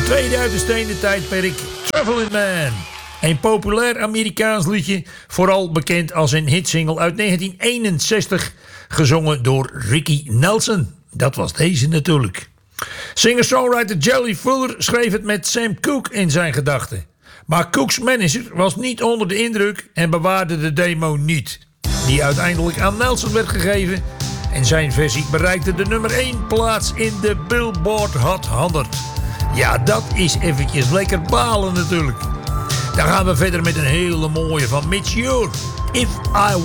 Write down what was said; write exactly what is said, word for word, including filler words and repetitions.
tweede uit de stenen tijdperk, Traveling Man. Een populair Amerikaans liedje, vooral bekend als een hitsingle uit negentien eenenzestig, gezongen door Ricky Nelson. Dat was deze natuurlijk. Singer-songwriter Jelly Fuller schreef het met Sam Cooke in zijn gedachten. Maar Cooks manager was niet onder de indruk en bewaarde de demo niet, die uiteindelijk aan Nelson werd gegeven. En zijn versie bereikte de nummer één plaats in de Billboard Hot honderd. Ja, dat is eventjes lekker balen natuurlijk. Dan gaan we verder met een hele mooie van Mitch Ure. If I